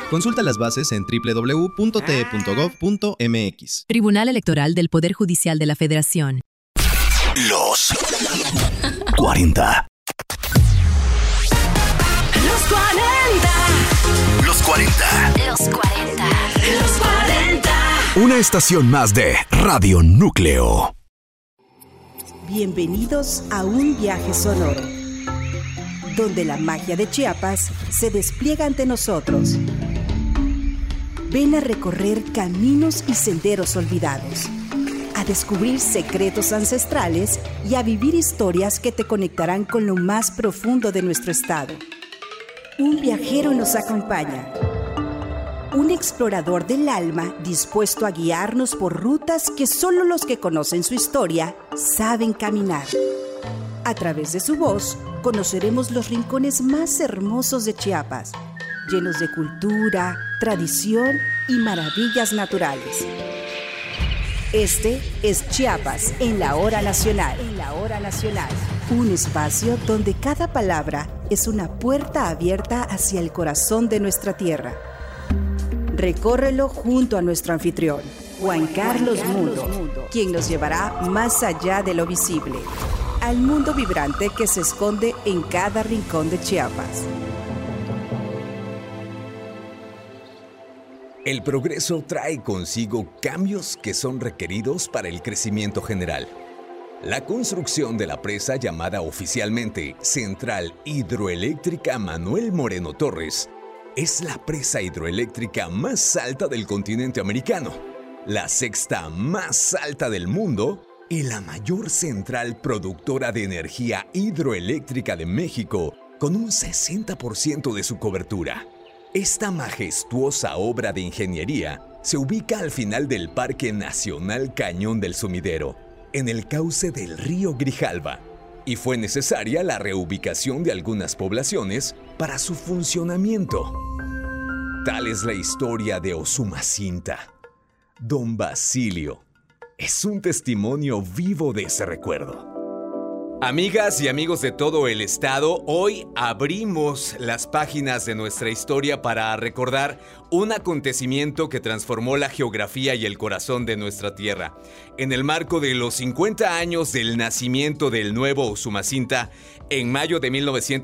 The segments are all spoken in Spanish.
Consulta las bases en www.te.gov.mx. Tribunal Electoral del Poder Judicial de la Federación. Los 40. Los 40. Los 40. Los 40. Los 40. Una estación más de Radio Núcleo. Bienvenidos a un viaje sonoro, donde la magia de Chiapas se despliega ante nosotros. Ven a recorrer caminos y senderos olvidados, a descubrir secretos ancestrales y a vivir historias que te conectarán con lo más profundo de nuestro estado. Un viajero nos acompaña, un explorador del alma dispuesto a guiarnos por rutas que solo los que conocen su historia saben caminar. A través de su voz, conoceremos los rincones más hermosos de Chiapas, llenos de cultura, tradición y maravillas naturales. Este es Chiapas en la Hora Nacional. Un espacio donde cada palabra es una puerta abierta hacia el corazón de nuestra tierra. Recórrelo junto a nuestro anfitrión, Juan Carlos Mundo, quien nos llevará más allá de lo visible, al mundo vibrante que se esconde en cada rincón de Chiapas. El progreso trae consigo cambios que son requeridos para el crecimiento general. La construcción de la presa llamada oficialmente Central Hidroeléctrica Manuel Moreno Torres es la presa hidroeléctrica más alta del continente americano, la sexta más alta del mundo y la mayor central productora de energía hidroeléctrica de México, con un 60% de su cobertura. Esta majestuosa obra de ingeniería se ubica al final del Parque Nacional Cañón del Sumidero, en el cauce del río Grijalva, y fue necesaria la reubicación de algunas poblaciones para su funcionamiento. Tal es la historia de Usumacinta. Don Basilio es un testimonio vivo de ese recuerdo. Amigas y amigos de todo el estado, hoy abrimos las páginas de nuestra historia para recordar un acontecimiento que transformó la geografía y el corazón de nuestra tierra. En el marco de los 50 años del nacimiento del nuevo Usumacinta, en mayo de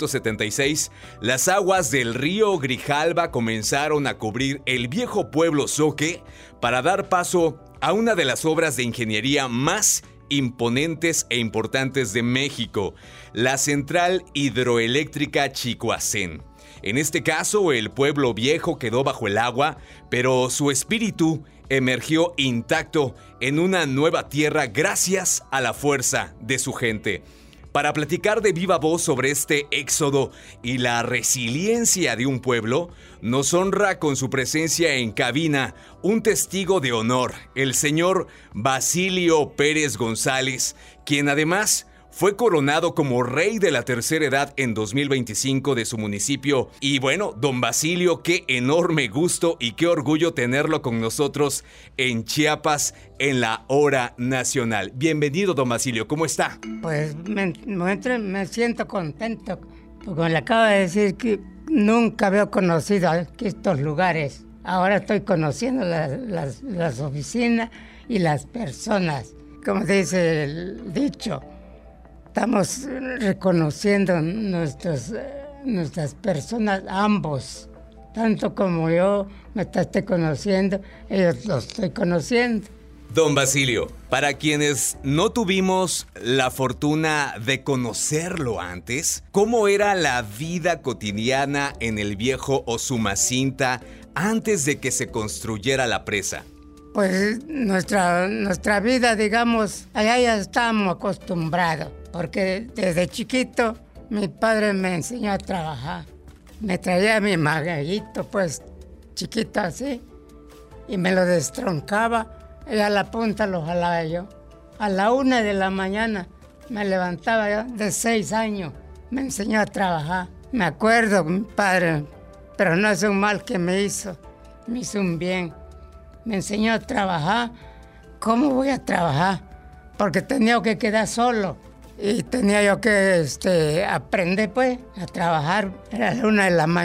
1976, las aguas del río Grijalva comenzaron a cubrir el viejo pueblo Zoque para dar paso a una de las obras de ingeniería más imponentes e importantes de México, la Central Hidroeléctrica Chicoacén. En este caso, el pueblo viejo quedó bajo el agua, pero su espíritu emergió intacto en una nueva tierra gracias a la fuerza de su gente. Para platicar de viva voz sobre este éxodo y la resiliencia de un pueblo, nos honra con su presencia en cabina un testigo de honor, el señor Basilio Pérez González, quien además fue coronado como rey de la tercera edad en 2025 de su municipio. Y bueno, don Basilio, qué enorme gusto y qué orgullo tenerlo con nosotros en Chiapas en la Hora Nacional. Bienvenido, don Basilio, ¿cómo está? Pues me siento contento, porque le acabo de decir que nunca había conocido aquí estos lugares. Ahora estoy conociendo las oficinas y las personas. Como dice el dicho, estamos reconociendo nuestras personas, ambos. Tanto como yo me estoy conociendo, ellos los estoy conociendo. Don Basilio, para quienes no tuvimos la fortuna de conocerlo antes, ¿cómo era la vida cotidiana en el viejo Usumacinta antes de que se construyera la presa? Pues nuestra vida, digamos, allá ya estábamos acostumbrados, porque desde chiquito mi padre me enseñó a trabajar. Me traía mi magueyito, pues, chiquito así, y me lo destroncaba, y a la punta lo jalaba yo. A la 1 de la mañana me levantaba yo, de 6 años, me enseñó a trabajar. Me acuerdo, mi padre, pero no es un mal que me hizo un bien. Me enseñó a trabajar. ¿Cómo voy a trabajar? Porque tenía que quedar solo. Y tenía yo que aprender, pues, a trabajar. Era la 1 de la mañana.